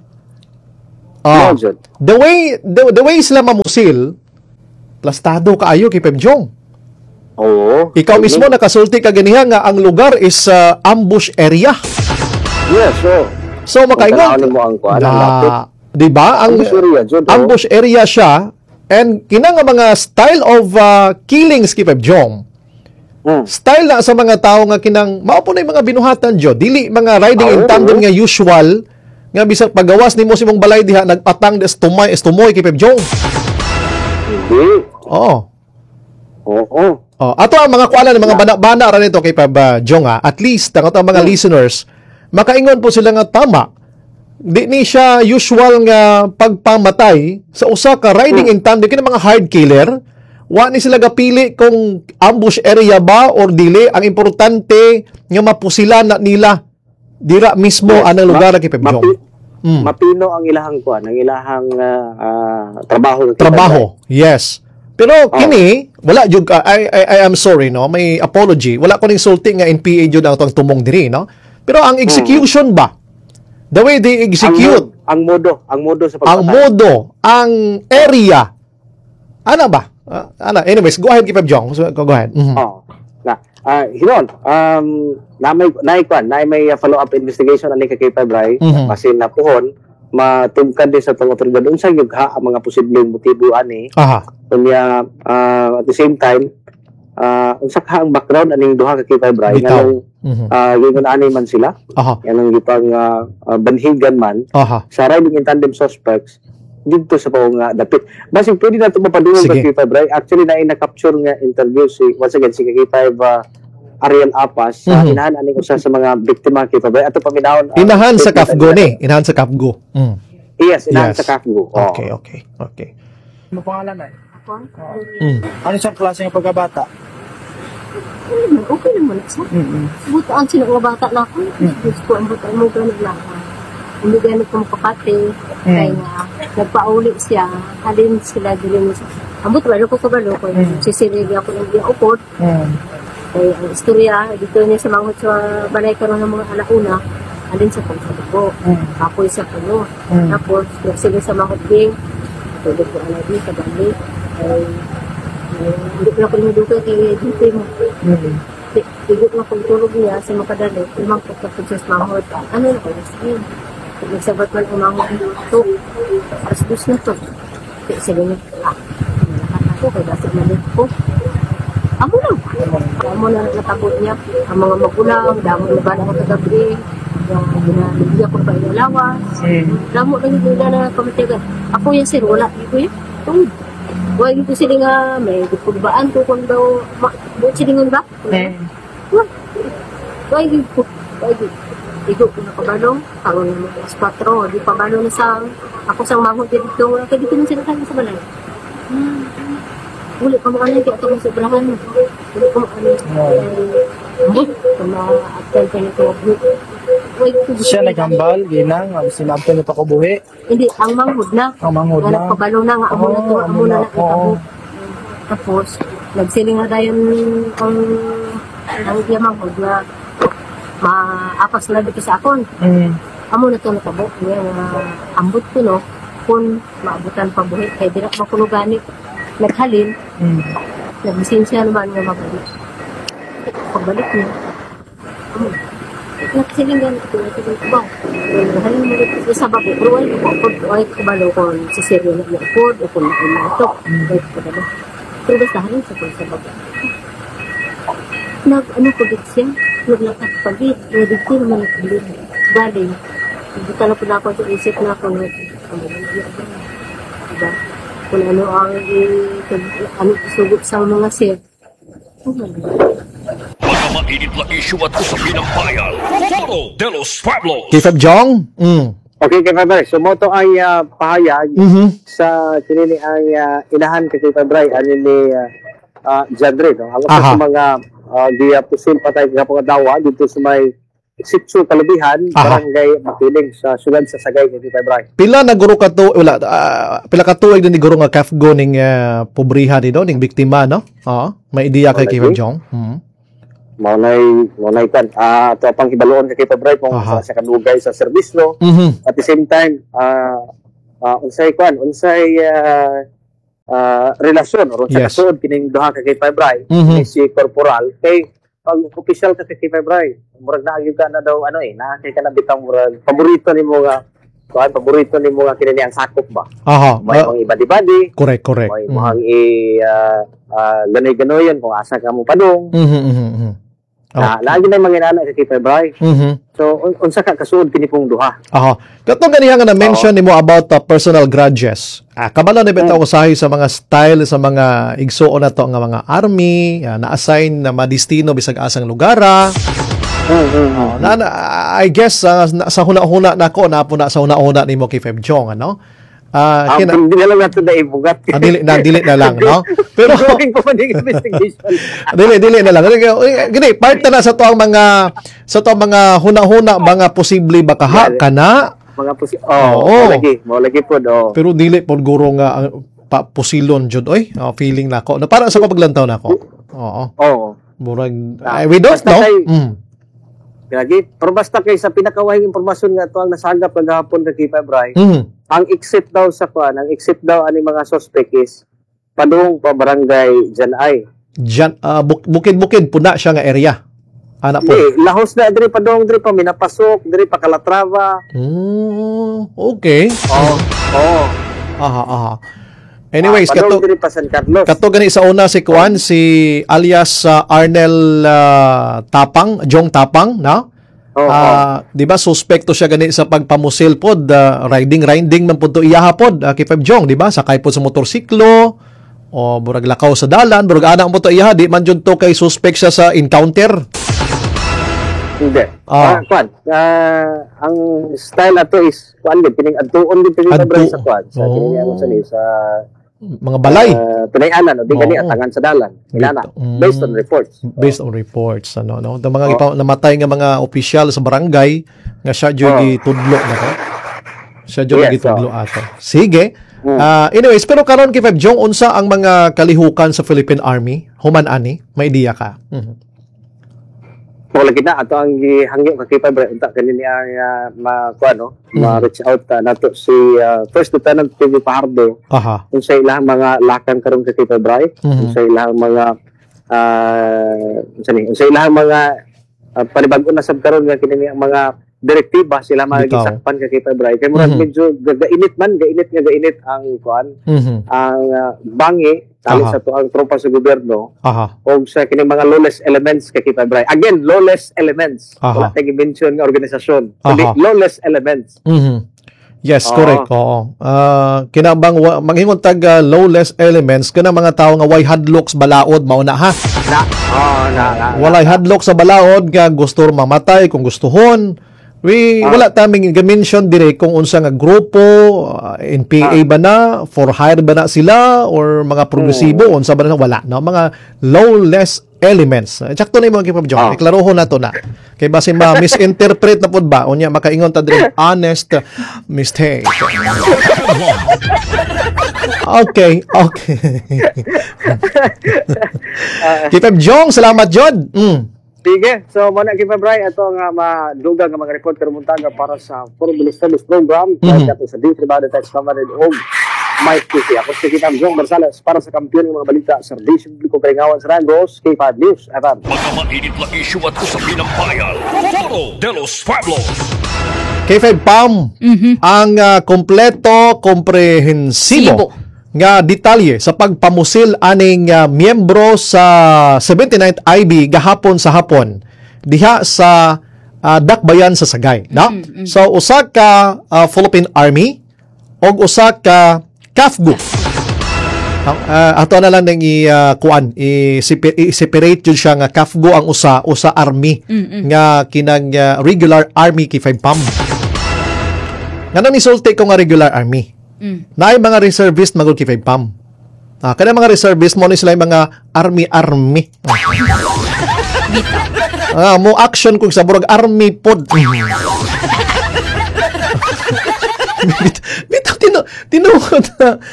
no, Jud. The way sila mamusil, plastado kaayo kay 5 Jom. Oo. Ikaw mismo nakasulti ka ganiha nga ang lugar is ambush area. Yes, So makaingon Tanaw mo ang kuan ang lapit. di ba? Ang Ambush area, Jud, ambush area siya and kinang mga style of killings kay 5 Jom. Style na sa mga tao nga kinang mao po na yung mga binuhatan jo, dili mga riding in tandem nga usual nga bisag pagawas nimo si mong balay diha nagpatang des tumoy kay 5 Jom. Hindi. Oo. Oo. Oh, ato ang mga kuala ng mga bana-bana ra nito kay Pab Jong at least ang ato mga listeners makaingon po sila nga tama. Di ni siya usual nga pagpamatay sa usa ka riding in tandem kini mga hard killer. Wa ni sila gapili kung ambush area ba or dili. Ang importante nga mapusilan na nila dira mismo anang lugar kay Pab Jong. Mapino ang ilahang kuan, ang ilahang trabaho. Trabaho. Yes. Pero kini wala jud I am sorry no, may apology. Wala ko ning sulti nga NPA jud ang tumong diri no. Pero ang execution ba? The way they execute, ang modo sa ang pagpatay. modo, ang area. Ano ba? Anyways, go ahead, Kipab Jong. So, go ahead. Mhm. Hinon, na may follow-up investigation ani kay February, kasi napuhon matungkad din sa tong otoridad unsa yugha ang mga posibleng motibo ani. Aha. Kunya at the same time unsa ka ang background aning duha ka kay February Bitaw. nganong yung ani man sila. Aha. Yanong gipang banhigan man Aha. sa riding in tandem suspects dito sa paong dapit. Basig pwede na ito mapadungog Sige. kay February. Actually, na-capture nga interview once again, si Kay5 Ariel Apas sa inahan aning usa sa mga biktima kay February. Ato paminahon. Inahan sa Kafgo ni. Inahan sa Kafgo. Yes, inahan Yes. sa Kafgo. Okay. Ano pangalan na? Ako? Ano siyang klase ng pagkabata? Okay naman siya. Butaan sila mga bata na ako. Gusto ko ang butaan mo ganun lang. Hindi ganit ko makapate. Kaya nga, nagpauli siya. Halin sila din siya. Ambot, balo ko kabalo ko. Sisirili ako ng upod. Kaya ang istorya, dito niya sa mga sa balay karoon ng mga alauna. Halin sa pagsadugo. Kapoy sa puno. Tapos, sila sa mga huding. Tulog ko alay din sa bali. Hindi ko na ko limuduka kay dito mo. Higit na kung tulog niya sa makadali, limang pagkakot sa mahod. Ano na ko, sige. Nagsabat man umahod ito. Alas dos na to. Kaya sila niya, nalakat ako, kaya basta malit ko. Amo lang. Amo na natabot niya. Ang mga magulang, damo na ba na ako kagabi. Ginalibya ko pa inalawas. Damo lang yung na kamatigan. Ako yan sir, wala. Iko yan. Tungod. Huwag ito sila nga, may pugbaan ko kung daw, buot sila nga ba? Huwag ito. Igo ko na kabalong, karoon ng mga S4, di pa balong na sa, ako sang mahod dito, kaya dito na sila tayo sa balay. Uli pa mga kaya ito kong sobrahan. Uli pa mga kung ma-attend ka nito. Siya naghambal, ginang, sinabto nito ko buhi. Hindi, ang manghod na. Ang manghod na. Nagpabalong na nga, amo na to, amo na nakitabo. Tapos, nagsiling na tayo ang iya manghod na maapas na dito sa akon. Amo na to natabo. Ambot ko no, kung maabutan pa buhi, kaya di na makulugani. Naghalin, naglisensya naman nga mabalik. Pagbalik niya, nagsiling ganit ko, nagsiling ko ba? Naghalin mo dito sa babo, pero ay kabalo ko si Seryo na i-upod, o kung ito, pero basta halin sa kung sa babo. Ano ko dito siya? Naglakat pagit, dito naman naghalin. Galing, dito na po na ako sa isip na ako, diba? kung ano ang ano sugot sa mga sir. Mga mainit na issue at usapin ng bayan. Foro de los Pueblos. K5 Jong? Okay, kay Febray. So, mo to ay pahayag sa kinini ay inahan kay Febray, ani ni Jandre, no? Ang Aha. sa mga giapusin patay kapag dawa dito sa may Sitsu Kalabihan, Aha. barangay Makiling sa sugad sa Sagay kay Febray. Pila na guro ka to, pila ka tuig din ni guro nga kafgo ning pobriha ni do ning biktima, no? Oo. May ideya kay K5 Jong. Maunay kan ato pang hibaloon kay Febray kung Aha. sa kanugay sa serbisyo. At the same time, unsay relasyon or sa Yes. kasuod kining duha ka kay Febray, ni si Corporal kay pag official ka kay Febray, murag naagyo ka na daw na kay ka na bitang murag paborito nimo nga paborito nimo nga kinini ang sakop ba. Aha. May mga ibadi-badi, Correct. may mga ganoy-ganoyon kung asa ka mo padung. Lagi na yung mga inana kay Febray. So, unsa ka kasuod kini pong duha. Aha. Katong ganihan nga na-mention nimo about personal grudges. Kabalo na bitaw usahay sa mga style sa mga igsuon na to nga mga army, na-assign na madistino bisag asang lugara. I guess sa huna-huna nako na po na sa huna-huna nimo kay Feb Jong, ano? Hindi na lang natin na ibugat. Dili na lang, no? Pero Going po man yung investigation. dili na lang. Gini, part na sa to ang mga huna-huna mga posible bakaha kana. Mga Oo. mo lagi po do. Pero dili pod guro nga pusilon jud oy. Feeling nako. Na para sa paglantaw nako. Oo. Oo. Murag we don't Basta know. kay- Lagi, pero basta kay sa pinakawahing impormasyon nga to ang nasagap kagahapon kay Febray. Ang exit daw ani mga suspect is padung pa barangay Janay. Diyan, bukid-bukid puna siya nga area. Ana po. Lahos na diri padung diri pa minapasok, diri pa Calatrava. Okay. Oo. Aha. Anyways, padung diri pa San Carlos. kato gani sa una si Kuan, si alias Arnel Jong Tapang, no? Di ba suspekto siya gani sa pagpamusil pod, riding man pud to iyaha pod kay Feb Jong, di ba? Sakay pod sa motorsiklo o burag lakaw sa dalan, burag ana mo to iyaha, di man jud to kay suspect siya sa encounter. Hindi. Kuan, ang style ato is kuan gid kining adtuon gid kini Febray sa kuan. Sa kini ano sa Mga balay. Pinayanan, di gani atangan sa dalan. Inana, based on reports. Based on reports, ano, no? The mga namatay nga mga opisyal sa barangay nga siya jud gitudlo nako. Siya jud gitudlo ato. Sige. Anyways, pero karon kay Feb Jong, unsa ang mga kalihukan sa Philippine Army? Human ani, may idea ka? Wala kita ato ang gihangyo kay Febray unta kanini ang ma-reach out nato si First Lieutenant PV Pajardo. Aha. Unsay ilang mga lakang karon kay Febray, unsay ilang mga unsay ilang mga panibag-o na sab karon nga kini ang mga direktiba sila mga gisakpan kay Febray. Kay murag medyo gainit ang kuan, ang bangi tali sa tuang tropa sa gobyerno. O sa kining mga lawless elements kay Febray. Again, lawless elements. Wala tayong mention nga organisasyon. Kundi lawless elements. Yes, correct. Oo. Kinabang mangingon tag lawless elements kana mga tawo nga way hadlok sa balaod mao na ha. Walay hadlok sa balaod nga gusto mamatay kung gustuhon. Wala taming ga-mention dire kung unsa nga grupo, NPA ba na, for hire ba na sila, or mga progresibo, unsa ba na, wala. No? Mga lawless elements. Tsakto na yung mga kipabjong. Iklaroho na to na. Kay base ma-misinterpret na po ba, unya makaingon ta dire honest mistake. Okay. Kipabjong, salamat Jod. Sige. So, muna kay Febray, ito nga madugang nga mga report karumuntaga para sa Forbes Service Program. Kaya sa D3 Bada Text Covered og Mike TV. Ako si Kitam Jong Barsales para sa kampiyon ng mga balita sa Service Publiko Kalingawan sa Rangos, K5 News FM. Mga mainit na issue at usapin ng bayan. Foro de los Pueblos. K5 Pam, ang kompleto, komprehensibo nga detalye sa pagpamusil aning miyembro sa 79th IB gahapon sa hapon diha sa Dakbayan sa Sagay, no? So usa ka Philippine Army og usa ka KAFGO Ato na lang nang i-separate yun siya nga kafgo ang usa army nga kinang regular army kay 5 pam. Nga nang isulti ko nga regular army. Naay mga reservist magod kay 5 pam. Kada mga reservist mo ni sila yung mga army. Mo action kung sa burag army pod. Bitaw tinuod na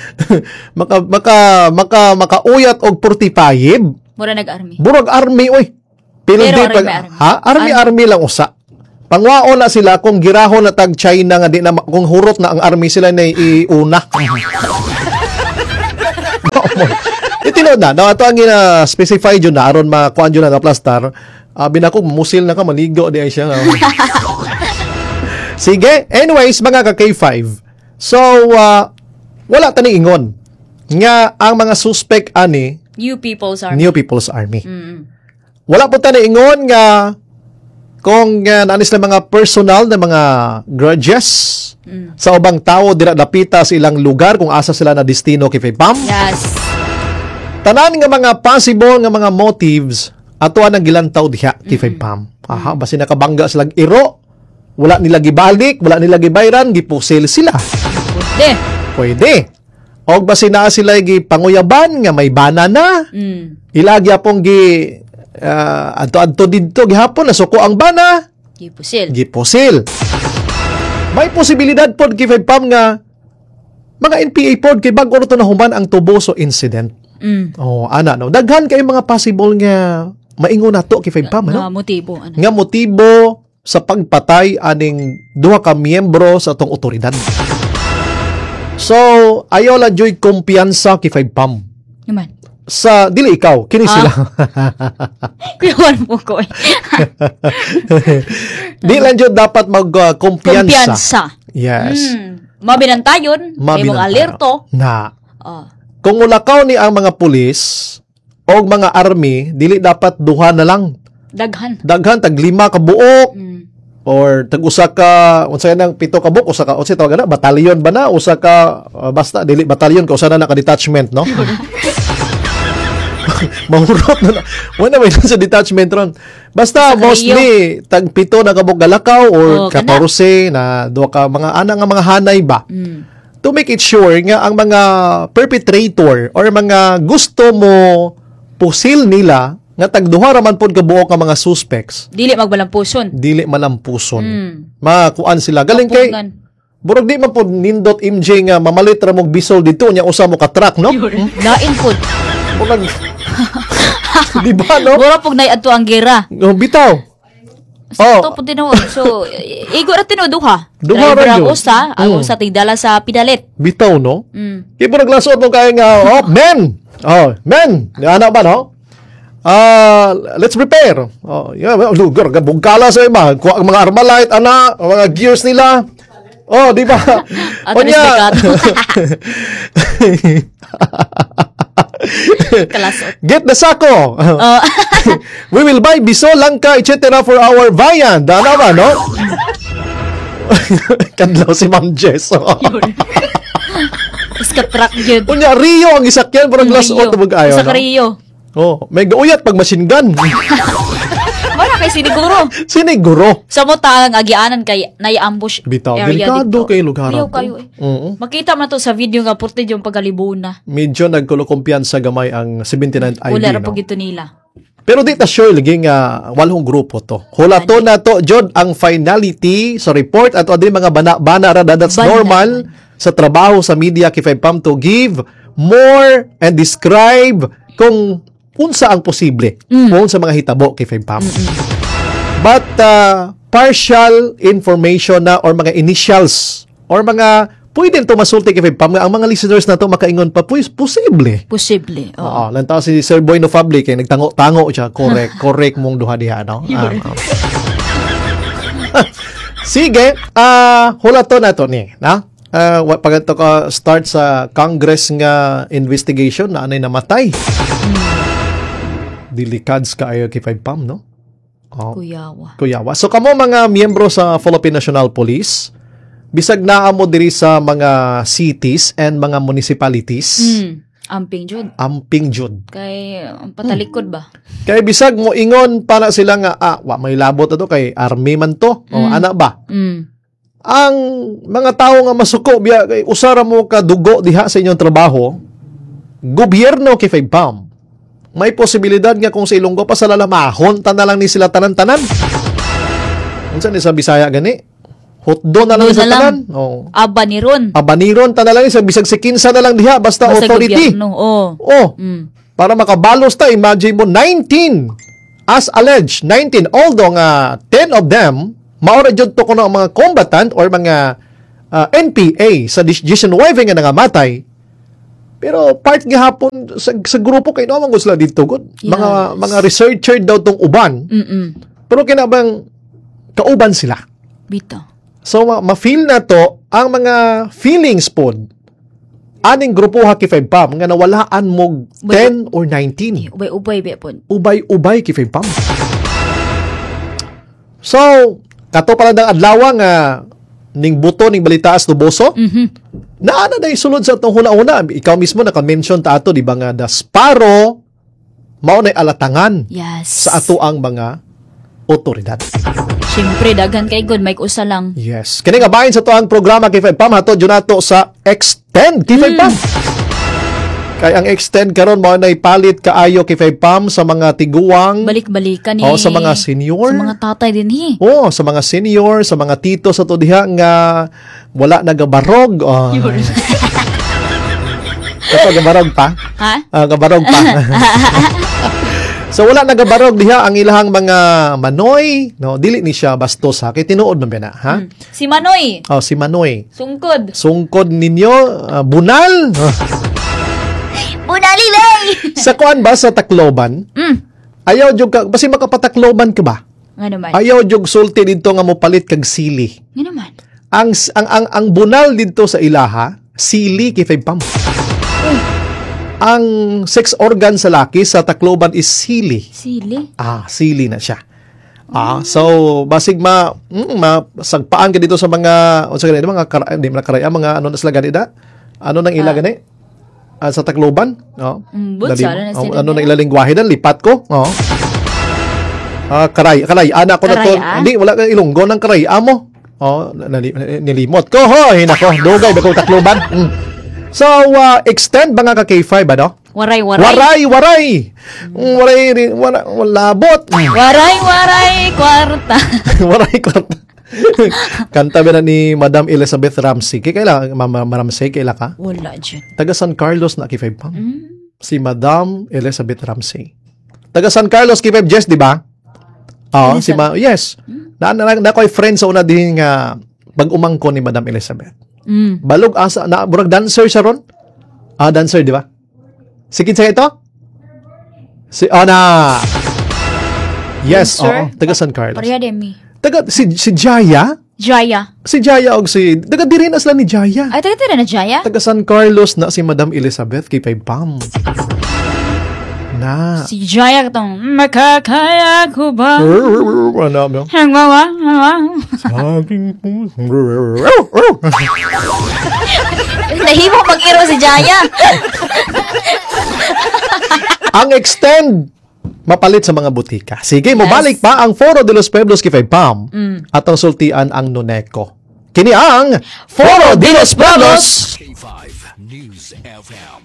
makauyat og 45. Mura nag-army. Burag army oy. Pero Pag army lang usa. Pangwao na sila kung girahon na tag China nga di na kung hurot na ang army sila na iuna. Itinood na. Ato ang specify dyan na aron makuan dyan na plastar. Binako, musil na ka, maligo di ay siya. Sige. Anyways, mga ka-K5. So, wala tani ingon. Nga ang mga suspect ani New People's Army. Wala po tani ingon nga kung naanis na mga personal na mga grudges sa ubang tao dira dapita sa ilang lugar kung asa sila na destino kay Pam. Yes. Tanan nga mga possible nga mga motives ato ang gilantaw diha kay Pam. Basi nakabangga silang iro, wala nila gibalik, wala nila gibayran, gipusil sila. Pwede. Og basi naa sila gipanguyaban nga may banana. Ilagi apong adto didto gihapon nasuko ang bana. Gipusil. May posibilidad pod kay Pam nga mga NPA pod kay bag-o to nahuman ang Tuboso incident. Ana no. Daghan kay mga possible nga maingon nato kay Pam no. Nga motibo sa pagpatay aning duha ka miyembro sa atong otoridad. So, ayaw lang joy kumpiyansa kay Pam. Naman. Sa dili ikaw kini sila. Kuyawan mo ko. Di lang jud dapat kumpiyansa. Yes. Mabinantayon, kay mga alerto. Kung ulakaw ni ang mga pulis o mga army, dili dapat duha na lang. Daghan tag 5 ka buok. Or tag-usa ka unsay nang 7 ka buok, usa ka unsay tawag na batalyon ba na usa ka basta dili batalyon ka usa na ka detachment no. Mahurot na. Wala may sa detachment ron. Basta mostly tag 7 na kabog galakaw or 14 na duha ka mga ana nga mga hanay ba. To make it sure nga ang mga perpetrator or mga gusto mo pusil nila nga tagduha raman pod kabuok nga mga suspects. Dili magmalampuson. Makuan sila. Galing kay burog di man pod nindot MJ nga mamalit ra mog bisol dito nya usa mo ka truck no? Lain pod. Burag di ba no? Burog pug nay adto ang gera. Bitaw. Ito po tinuod. So, igo na tinuduha. Duha ra yun. Usa tigdala sa pidalit. Bitaw no? Ibo naglasod mo kaya nga, men! Men! Ano ba no? Let's prepare. Lugar, bugkala sa iba. Ang mga Armalite, mga gears nila. Di ba? Kalasot. Get the sako. We will buy biso, langka, etc. for our viand. Ano ba, no? Kadlaw si Ma'am Jess. Iska-truck yun. Kunya, Rio ang isakyan. Parang glass out na mag-ayo. Isa ka Rio. May gauyat pag machine gun. Wala kay Siniguro. Sa mo taang agianan kay nai-ambush bitaw, area delikado dito. kay lugar Ayaw kayo Makita man to sa video nga purti yung pagkalibuna. Medyo nagkulo-kumpiyansa gamay ang 79th ID. Wala ra pug ito nila. Pero di ta sure lagi nga walhong grupo to. Hulato na to jud ang finality sa report at adri mga bana ra that's normal sa trabaho sa media kay Pam to give more and describe kung unsa ang posible kung sa mga hitabo kay Pam. But partial information na or mga initials or mga pwede ito masulti kay Pam nga ang mga listeners na to makaingon pa posible. Oo. Lantaw si Sir Boy no Fabli kay nagtango-tango siya correct mong duha diha no. Sige, hulato na to ni, na? Pag ito ka start sa Congress nga investigation na anay namatay. Dilikads ka ayo kay Pam, no? Kuyawa. So kamo mga miyembro sa Philippine National Police, bisag naa mo diri sa mga cities and mga municipalities, Amping jud. Amping jud. Kay patalikod ba? Kay bisag mo ingon para sila nga wa may labot ato kay army man to. O ana ba? Ang mga tao nga masuko biya kay usara mo ka dugo diha sa inyong trabaho. Gobyerno kay FEBPAM. May posibilidad nga kung sa Ilonggo pa sa lalamahon ta na lang ni sila tanan-tanan. Unsa ni sa Bisaya gani? Hotdo na lang sa tanan. Oh. Abaniron. Abaniron ta na lang sa bisag si kinsa na lang diha basta authority. Gobyerno. Oh. Para makabalos ta, imagine mo 19 as alleged 19, although nga 10 of them maura jud to kuno mga combatant or mga NPA sa decision waving nga nangamatay. Pero part gihapon sa grupo kay no man sila dito gud. Yes. Mga researcher daw tong uban. Pero kinabang kauban sila. Bita. So, ma-feel na to ang mga feelings pod aning grupo ha kay FEBPAM nga nawalaan mo 10 or 19. Ubay-ubay be pod. Ubay-ubay kay FEBPAM. So, kato pala ng adlaw nga ning buto ning balitaas tuboso. Naana na sulod sa itong huna-una. Ikaw mismo naka-mention ta ato, di ba nga, the Sparrow mao na alatangan Yes. sa ato ang mga otoridad. Siyempre, daghan kay good, may usa lang. Yes. Kini nga bahin sa to ang programa kay FEBPAM hato junato sa Extend kay FEBPAM. Kay ang Extend karon mao nay palit kaayo kay FEBPAM sa mga tiguang, Balik-balikan ni. sa mga senior. Sa mga tatay din hi. Sa mga senior, sa mga tito sa to diha nga wala nagabarog. Ito gabarog pa? Ha? Gabarog pa. So wala nagabarog diha ang ilahang mga manoy, no, dili ni siya bastos ha. Kay tinuod man ba na, ha? Si Manoy. Si Manoy. Sungkod. Sungkod ninyo, bunal. Bunalilay! Sa kuan ba sa Tacloban? Ayaw jud ka basi makapatakloban ka ba? Nga naman. Ayaw jud sulti didto nga mopalit kag sili. Nga naman. Ang bunal didto sa ilaha, sili kay FEBPAM. Ang sex organ sa laki sa Tacloban is sili. Sili? Sili na siya. So basig sagpaan ka dito sa mga mga ano na sila ganida? Ano nang ila gani? Sa Tacloban, no? Ano nang ila lengguwahe dan lipat ko, no? Karay, anak ko na to. Hindi wala ka Ilonggo ng karay amo. Nilimot ko hoy nako, dugay ba ko Tacloban. So, Extend ba nga ka K5 ba, no? Waray. Waray! Labot! Waray, kwarta. Waray, kwarta. Kanta ba na ni Madam Elizabeth Ramsey? Kaila, Mama Ramsey, kaila ka? Wala dyan. Taga San Carlos na K5 pa. Si Madam Elizabeth Ramsey. Taga San Carlos K5, Jess, di ba? Yes. Na ko'y friend sa una din nga pag-umangko ni Madam Elizabeth. Balog asa na burag dancer siya ron. Dancer di ba? Sige sa ito? Si Ana. Yes, taga San Carlos. Pareha demi. Taga si Jaya? Jaya. Si Jaya og si taga diri na sila ni Jaya. Ay, taga na Jaya? Taga San Carlos na si Madam Elizabeth kay FEBPAM. Na. Si Jaya katong makakaya ko ba? Ano mo? Hangawa. Nahimo mag-iro si Jaya. Ang Extend mapalit sa mga butika. Sige, mabalik pa ang Foro de los Pueblos kay FEBPAM at ang sultian ang Nuneco. Kini ang Foro de los Pueblos. K5 News FM.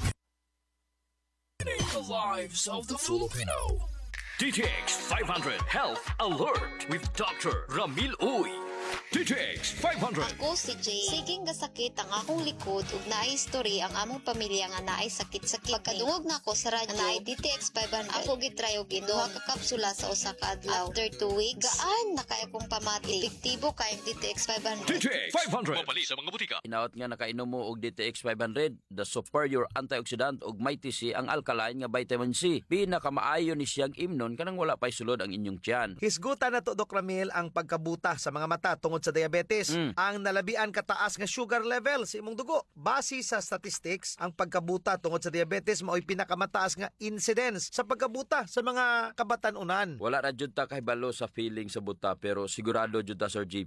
The lives of the Filipino. DTX 500 Health Alert with Dr. Ramil Uy. DTX 500. Ako si Jay. Siging gasakit ang akong likod ug naay history ang among pamilya nga naay sakit-sakit. Pagkadungog na ako sa radyo, naay DTX 500. Ako gitry og duha ka kapsula sa usa ka adlaw. After 2 weeks, gaan na kay akong pamati. Epektibo kay DTX 500. DTX 500. Mapali sa mga butika. Inaot nga nakainom mo og DTX 500, the superior antioxidant ug may TC ang alkaline nga vitamin C. Pinakamaayo ni siyang imnon kanang wala pay sulod ang inyong tiyan. Hisgutan na to, Dok Ramil, ang pagkabuta sa mga mata tungod sa diabetes. Ang nalabian kataas nga sugar level sa imong dugo. Base sa statistics, ang pagkabuta tungod sa diabetes mao'y pinakamataas nga incidence sa pagkabuta sa mga kabatan-unan. Wala ra jud ta kahibalo sa feeling sa buta pero sigurado jud ta Sir JP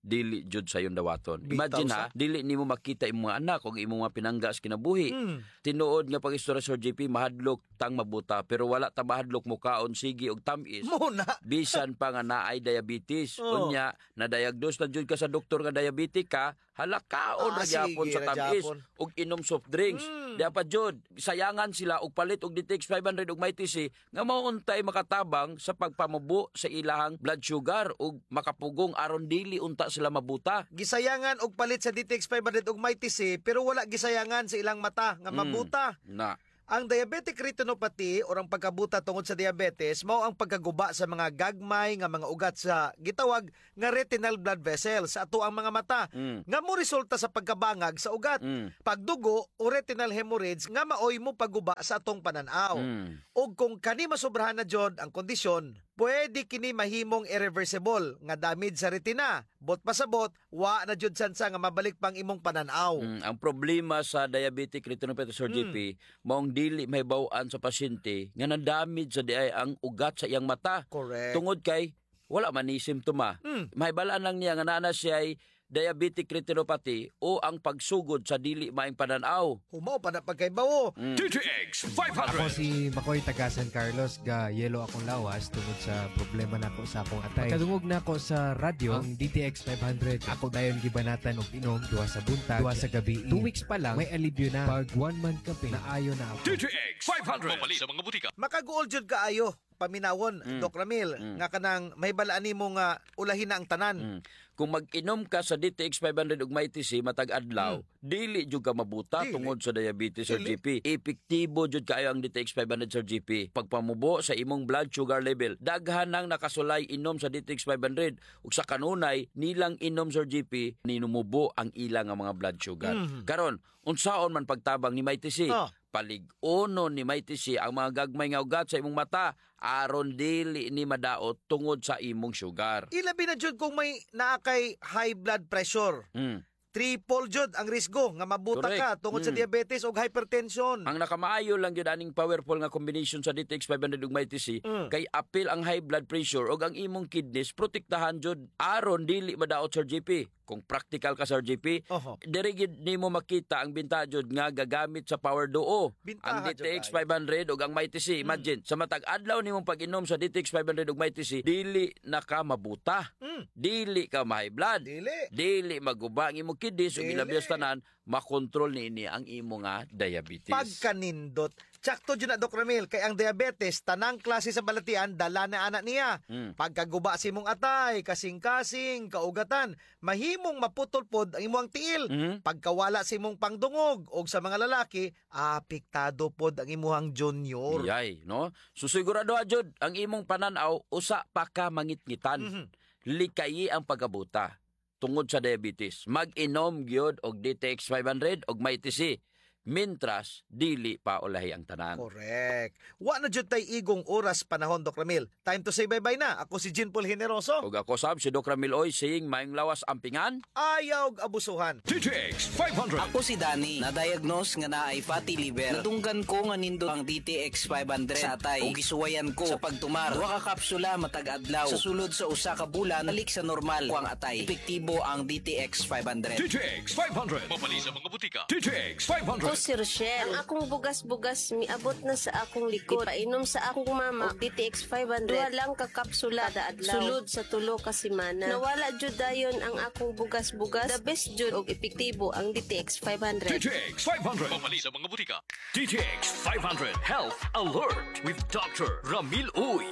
dili jud sayon dawaton. Imagine ha, dili nimo makita imong mga anak ug imong mga pinanggas kinabuhi. Tinuod nga pag-istorya Sir JP, mahadlok tang mabuta pero wala ta mahadlok mo kaon sige og tamis. Muna. Bisan pa nga naay diabetes. Unya na diagnose na jud ka sa doktor nga diabetic ka, halakaon ra gyapon sa tamis ug inom soft drinks. Dapat jud sayangan sila og palit og DTX 500 ug MyTC nga mauntay makatabang sa pagpamubo sa ilahang blood sugar ug makapugong aron dili unta sila mabuta. Gisayangan og palit sa DTX 500 ug MyTC pero wala gisayangan sa ilang mata nga mabuta. Na. Ang diabetic retinopathy o ang pagkabuta tungod sa diabetes mao ang pagkaguba sa mga gagmay nga mga ugat sa gitawag nga retinal blood vessels sa ato ang mga mata nga mo resulta sa pagkabangag sa ugat, pagdugo o retinal hemorrhage nga maoy mo pagguba sa atong pananaw. Ug kung kani masobrahan na jud ang kondisyon, pwede kini mahimong irreversible nga damage sa retina. Bot pasabot, wa na jud sansa nga mabalik pang imong pananaw. Ang problema sa diabetic retinopathy Sir JP, maong dili mahibaw-an sa pasyente nga na-damage sa diay ang ugat sa iyang mata. Correct. Tungod kay wala man ni simptoma. Mahibalaan lang niya nga naa siya ay diabetic retinopathy o ang pagsugod sa dili maayong pananaw. Humaw pa na pagkaibawo. DTX Ako 500. si Makoy taga San Carlos, ga yelo akong lawas tungod sa problema nako sa akong atay. Pagkadungog nako sa radyo, ang DTX 500, ako dayon gibanatan og inom duha sa buntag, duha sa gabi. 2 weeks pa lang may alibyo na. Pag 1 month kape, naayo na ako. DTX 500. Mabali sa mga butika. Makaguol jud kaayo paminawon, Doc Ramil, nga kanang mahibalaan nimo nga ulahin na ang tanan. Kung mag-inom ka sa DTX 500 ug MyTC matag adlaw, dili jud ka mabuta tungod sa diabetes Sir GP. Epektibo jud kaayo ang DTX 500 Sir GP. Pagpamubo sa imong blood sugar level, daghan nang nakasulay inom sa DTX 500 ug sa kanunay nilang inom Sir GP ninumubo ang ilang nga mga blood sugar. Karon, unsaon man pagtabang ni MyTC? Palig-uno ni MyTC ang mga gagmay nga ugat sa imong mata aron dili ni madaot tungod sa imong sugar. Ilabi na jud kung may naakay high blood pressure. Triple jud ang risgo nga mabuta ka tungod sa diabetes o hypertension. Ang nakamaayo lang yun aning powerful nga combination sa DTX 500 ug MyTC kay apil ang high blood pressure o ang imong kidneys protektahan jud aron dili madaot Sir JP. Kung practical ka Sir JP, dirigid nimo makita ang binta jud nga gagamit sa Power Duo. Ang DTX 500 ug ang MyTC. Imagine, sa matag adlaw nimong pag-inom sa DTX 500 ug MyTC, dili na ka mabuta. Dili ka ma-high blood. Dili maguba ang imong kidneys ug ilabias tanan makontrol niini ang imo nga diabetes. Pagkanindot, tsakto dyan na Doc Ramil, kay ang diabetes, tanang klase sa balatian, dala na anak niya. Pagkaguba si mong atay, kasing-kasing, kaugatan, mahimong maputol-pod ang imong tiil. Pagkawala si mong pangdungog, o sa mga lalaki, apektado pod ang imong junior. Yay, no? So sigurado jud ang imong pananaw, usa pa ka mangitngitan. Likayi ang pagkabuta tungod sa diabetes. Mag-inom gyud og DTX 500 og MyTC. Mintras, dili pa ulahi ang tanan. Correct. Wa na jud tay igong oras panahon, Doc Ramil. Time to say bye-bye na. Ako si Jean Paul Generoso. Ug ako sab si Doc Ramil Oy, saying maayong lawas ampingan. Ayaw abusuhan. DTX 500. Ako si Danny, na-diagnose nga naay fatty liver. Nadunggan ko nga nindo ang DTX 500 sa atay. Ug gisuwayan ko sa pagtumar. Duha ka kapsula matag adlaw. Sa sulod sa usa ka bulan, balik sa normal ko ang atay. Epektibo ang DTX 500. DTX 500. Mabali sa mga butika. DTX 500. Si Rochelle. Ang akong bugas-bugas miabot na sa akong likod. Painom sa akong mama og DTX 500. Duha lang ka kapsula kada adlaw. Sulod sa tulo ka semana. Nawala jud dayon ang akong bugas-bugas. The best jud og epektibo ang DTX 500. DTX 500. Mabali sa mga butika. DTX 500 Health Alert with Dr. Ramil Uy.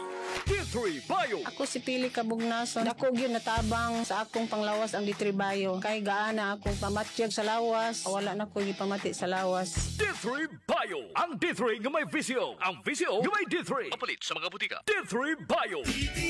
D3 Bio. Ako si Pili Kabugnason. Dako gyud natabang sa akong panglawas ang D3 Bio. Kay gaana akong pamatyag sa lawas. Wala na ko gipamati sa lawas. D3 Bio. Ang D3 nga may visyo. Ang visyo nga may D3. Mapalit sa mga butika. D3 Bio.